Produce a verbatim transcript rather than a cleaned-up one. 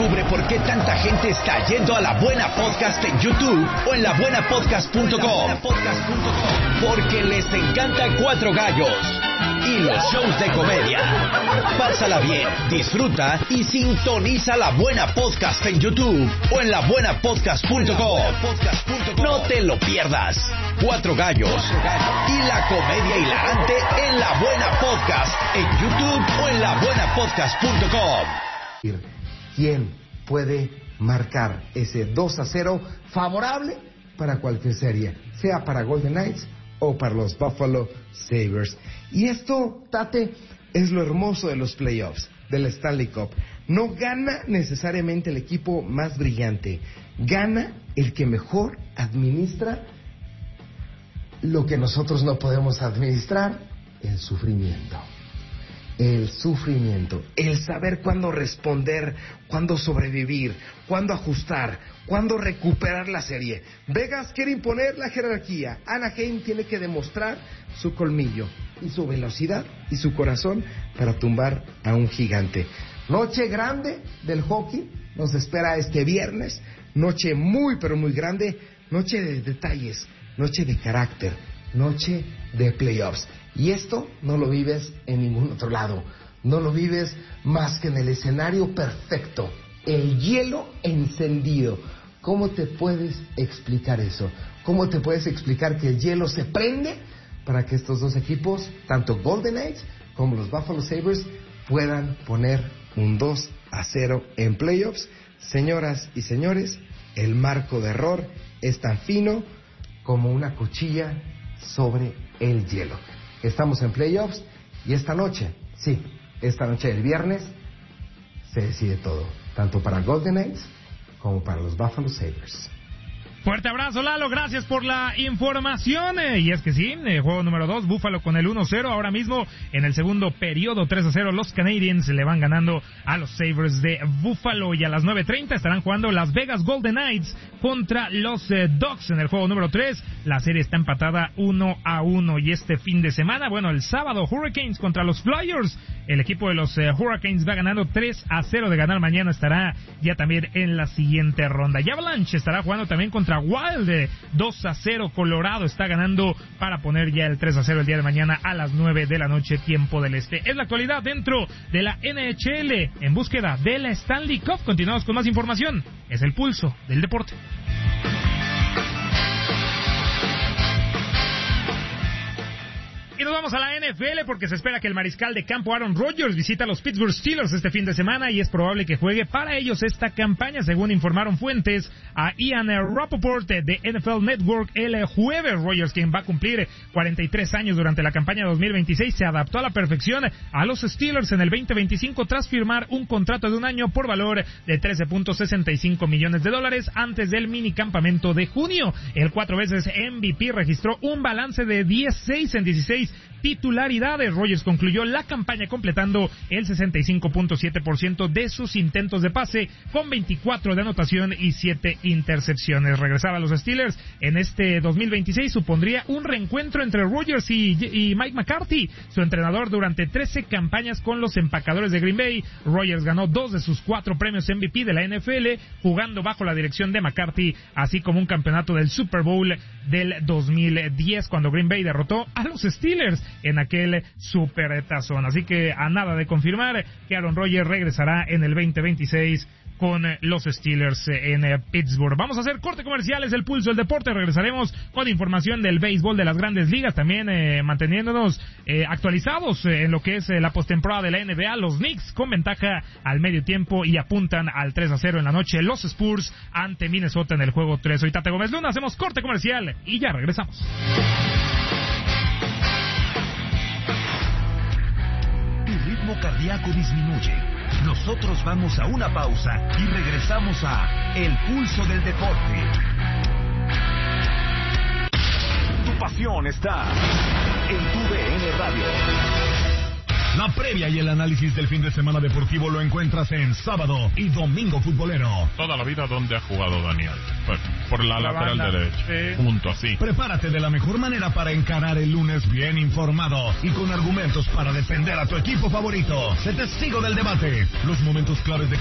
Descubre por qué tanta gente está yendo a La Buena Podcast en YouTube o en la buena podcast punto com. Porque les encanta Cuatro Gallos y los shows de comedia. Pásala bien, disfruta y sintoniza La Buena Podcast en YouTube o en la buena podcast punto com. No te lo pierdas. Cuatro Gallos y la comedia hilarante en La Buena Podcast en YouTube o en la buena podcast punto com. ¿Quién puede marcar ese dos a cero favorable para cualquier serie, sea para Golden Knights o para los Buffalo Sabres? Y esto, Tate, es lo hermoso de los playoffs, del Stanley Cup. No gana necesariamente el equipo más brillante, gana el que mejor administra lo que nosotros no podemos administrar, el sufrimiento. El sufrimiento, el saber cuándo responder, cuándo sobrevivir, cuándo ajustar, cuándo recuperar la serie. Vegas quiere imponer la jerarquía. Anaheim tiene que demostrar su colmillo y su velocidad y su corazón para tumbar a un gigante. Noche grande del hockey nos espera este viernes. Noche muy pero muy grande. Noche de detalles, noche de carácter, noche de playoffs. Y esto no lo vives en ningún otro lado. No lo vives más que en el escenario perfecto. El hielo encendido. ¿Cómo te puedes explicar eso? ¿Cómo te puedes explicar que el hielo se prende para que estos dos equipos, tanto Golden Knights como los Buffalo Sabres, puedan poner un dos a cero en playoffs? Señoras y señores, el marco de error es tan fino como una cuchilla sobre el hielo. Estamos en playoffs y esta noche, sí, esta noche del viernes, se decide todo, tanto para Golden Knights como para los Buffalo Sabres. Fuerte abrazo, Lalo, gracias por la información. Eh, y es que sí, eh, juego número dos, Buffalo con el uno cero. Ahora mismo, en el segundo periodo, tres a cero, los Canadiens le van ganando a los Sabres de Buffalo. Y a las nueve treinta estarán jugando Las Vegas Golden Knights contra los eh, Ducks en el juego número tres. La serie está empatada uno a uno. Y este fin de semana, bueno, el sábado, Hurricanes contra los Flyers. El equipo de los eh, Hurricanes va ganando tres a cero. De ganar mañana estará ya también en la siguiente ronda. Y Avalanche estará jugando también contra Wild, de dos a cero. Colorado está ganando para poner ya el tres a cero el día de mañana a las nueve de la noche, tiempo del este. Es la actualidad dentro de la N H L en búsqueda de la Stanley Cup. Continuamos con más información. Es el pulso del deporte. Y nos vamos a la N F L porque se espera que el mariscal de campo Aaron Rodgers visita a los Pittsburgh Steelers este fin de semana y es probable que juegue para ellos esta campaña, según informaron fuentes a Ian Rapoport de N F L Network el jueves. Rodgers, quien va a cumplir cuarenta y tres años durante la campaña dos mil veintiséis, se adaptó a la perfección a los Steelers en el veinte veinticinco tras firmar un contrato de un año por valor de trece punto sesenta y cinco millones de dólares antes del minicampamento de junio. El cuatro veces M V P registró un balance de dieciséis en dieciséis titularidades. Rodgers concluyó la campaña completando el sesenta y cinco punto siete por ciento de sus intentos de pase con veinticuatro de anotación y siete intercepciones. Regresar a los Steelers en este dos mil veintiséis supondría un reencuentro entre Rodgers y, y Mike McCarthy, su entrenador durante trece campañas con los empacadores de Green Bay. Rodgers ganó dos de sus cuatro premios M V P de la N F L jugando bajo la dirección de McCarthy, así como un campeonato del Super Bowl del dos mil diez cuando Green Bay derrotó a los Steelers en aquel supertazón. Así que a nada de confirmar que Aaron Rodgers regresará en el veinte veintiséis con los Steelers en Pittsburgh. Vamos a hacer corte comercial, es el pulso del deporte. Regresaremos con información del béisbol de las grandes ligas, también eh, manteniéndonos eh, actualizados en lo que es eh, la postemporada de la N B A. Los Knicks con ventaja al medio tiempo y apuntan al tres a cero en la noche. Los Spurs ante Minnesota en el juego tres. Soy Tate Gómez Luna, hacemos corte comercial y ya regresamos. Tu ritmo cardíaco disminuye. Nosotros vamos a una pausa y regresamos a El Pulso del Deporte. Tu pasión está en tu D N Radio. La previa y el análisis del fin de semana deportivo lo encuentras en Sábado y Domingo Futbolero. Toda la vida donde ha jugado Daniel. Pues, por la, la lateral banda. derecha. Sí. Punto así. Prepárate de la mejor manera para encarar el lunes bien informado y con argumentos para defender a tu equipo favorito. Sé testigo del debate. Los momentos claves de